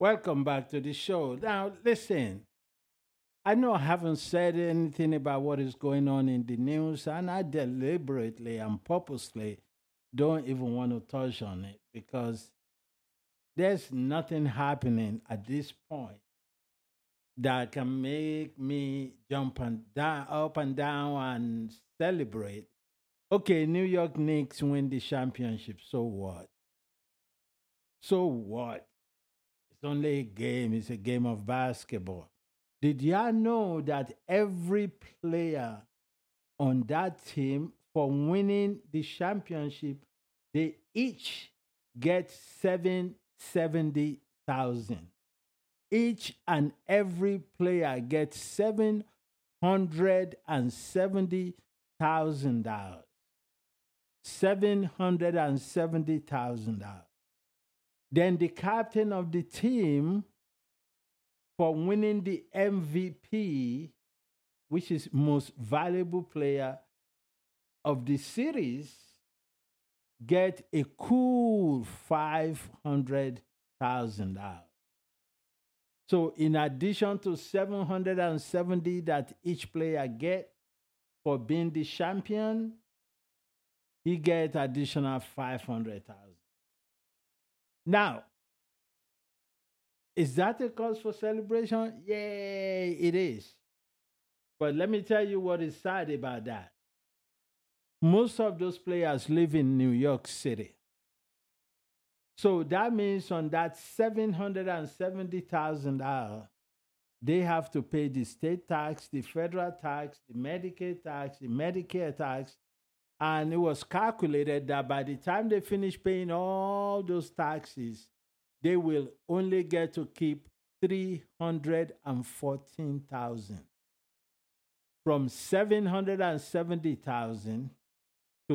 Welcome back to the show. Now, listen, I know I haven't said anything about what is going on in the news, and I deliberately and purposely don't even want to touch on it because there's nothing happening at this point that can make me jump and down, up and down and celebrate. Okay, New York Knicks win the championship. So what? So what? It's only a game. It's a game of basketball. Did y'all know that every player on that team for winning the championship, they each get 770,000. Each and every player gets $770,000. $770,000. Then the captain of the team for winning the MVP, which is most valuable player of the series, get a cool $500,000. So in addition to 770 that each player get for being the champion, he get additional 500,000. Now, is that a cause for celebration? Yay, it is. But let me tell you what is sad about that. Most of those players live in New York City. So that means on that $770,000, they have to pay the state tax, the federal tax, the Medicaid tax, the Medicare tax. And it was calculated that by the time they finish paying all those taxes, they will only get to keep 314,000. From 770,000 to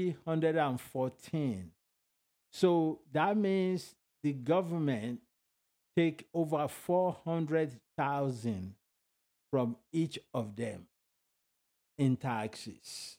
314. So that means the government take over 400,000 from each of them in taxes.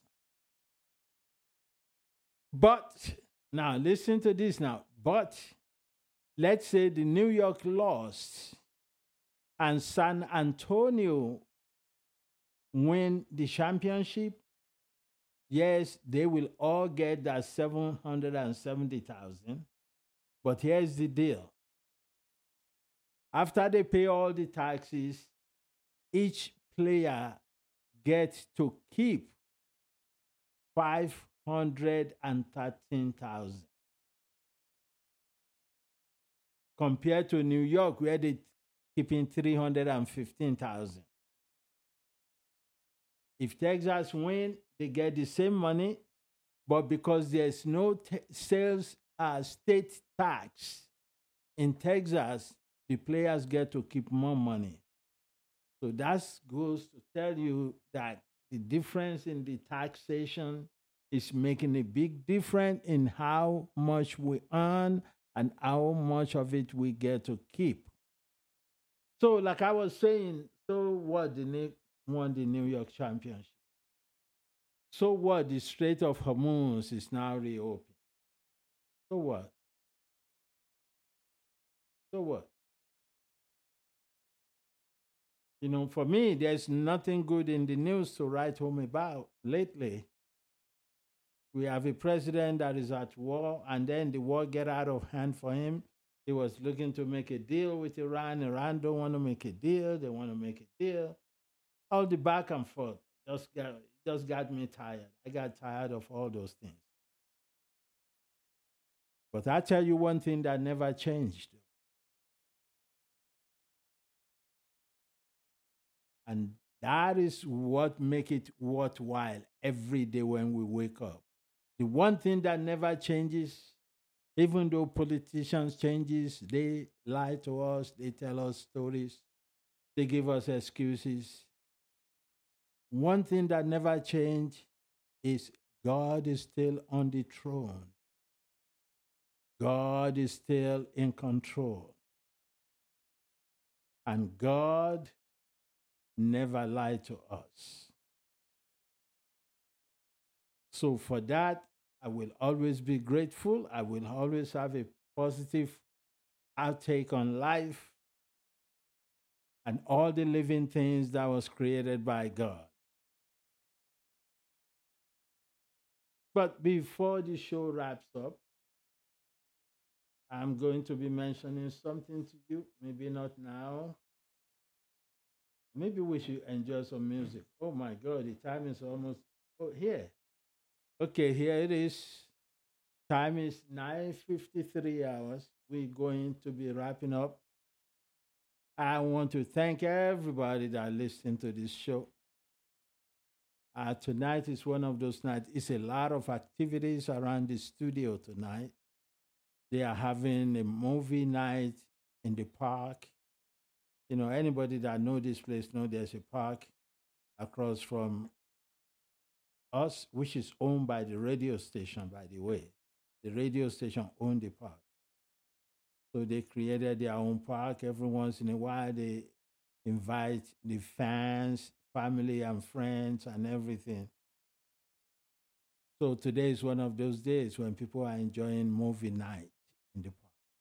But now listen to this now. But let's say the New York lost and San Antonio win the championship. Yes, they will all get that 770,000. But here's the deal. After they pay all the taxes, each player gets to keep 513,000. Compared to New York, where they keeping 315,000. If Texas win, they get the same money, but because there's no sales state tax in Texas, the players get to keep more money. So that goes to tell you that the difference in the taxation is making a big difference in how much we earn and how much of it we get to keep. So, like I was saying, so what? The Knicks won the New York championship. So what? The Strait of Hormuz is now reopened. So what? So what? You know, for me, there's nothing good in the news to write home about lately. We have a president that is at war, and then the war get out of hand for him. He was looking to make a deal with Iran. Iran don't want to make a deal. They want to make a deal. All the back and forth just got me tired. I got tired of all those things. But I tell you one thing that never changed, and that is what make it worthwhile every day when we wake up. The one thing that never changes, even though politicians changes, they lie to us, they tell us stories, they give us excuses. One thing that never changed is God is still on the throne. God is still in control. And God never lied to us. So for that, I will always be grateful. I will always have a positive outtake on life and all the living things that was created by God. But before the show wraps up, I'm going to be mentioning something to you. Maybe not now. Maybe we should enjoy some music. Oh my God, the time is almost here. Okay, here it is. Time is 9:53 hours. We're going to be wrapping up. I want to thank everybody that listened to this show. Tonight is one of those nights. It's a lot of activities around the studio tonight. They are having a movie night in the park. You know, anybody that know this place know there's a park across from us, which is owned by the radio station, by the way. The radio station owned the park. So they created their own park. Every once in a while, they invite the fans, family, and friends, and everything. So today is one of those days when people are enjoying movie night in the park.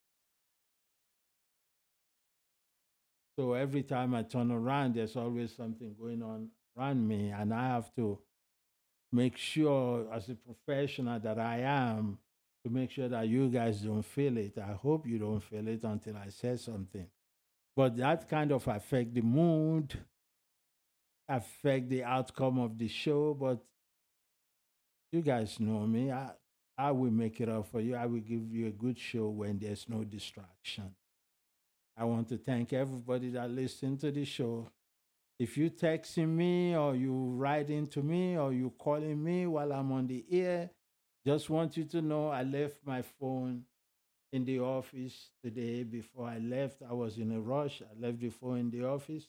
So every time I turn around, there's always something going on around me, and I have to make sure, as a professional that I am, to make sure that you guys don't feel it. I hope you don't feel it until I say something. But that kind of affect the mood, affect the outcome of the show. But you guys know me. I will make it up for you. I will give you a good show when there's no distraction. I want to thank everybody that listened to the show. If you texting me or you writing to me or you calling me while I'm on the air, just want you to know I left my phone in the office today. Before I left, I was in a rush. I left the phone in the office.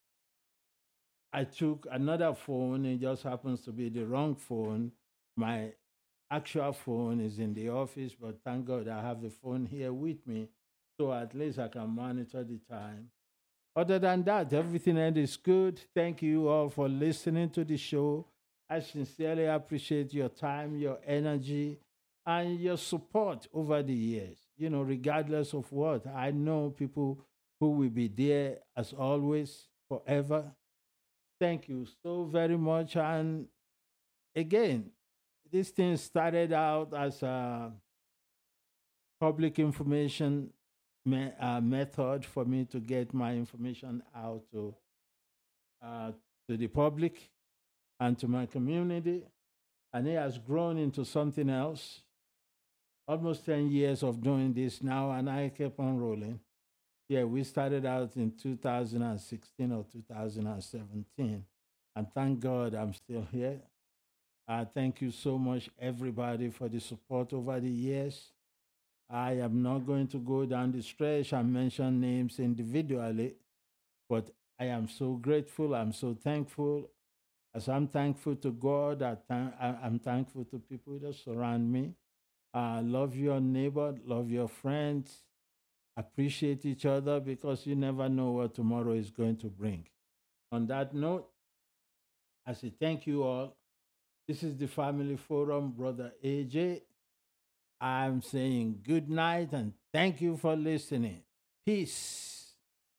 I took another phone. It just happens to be the wrong phone. My actual phone is in the office, but thank God I have the phone here with me. So at least I can monitor the time. Other than that, everything else is good. Thank you all for listening to the show. I sincerely appreciate your time, your energy, and your support over the years. You know, regardless of what, I know people who will be there as always, forever. Thank you so very much. And again, this thing started out as a public information method for me to get my information out uh, to the public and to my community. And it has grown into something else. Almost 10 years of doing this now, and I kept on rolling. Yeah, we started out in 2016 or 2017. And thank God I'm still here. Thank you so much, everybody, for the support over the years. I am not going to go down the stretch and mention names individually, but I am so grateful. I'm so thankful. As I'm thankful to God, I'm thankful to people that surround me. Love your neighbor, love your friends, appreciate each other because you never know what tomorrow is going to bring. On that note, I say thank you all. This is the Family Forum, Brother AJ. I'm saying good night and thank you for listening. Peace.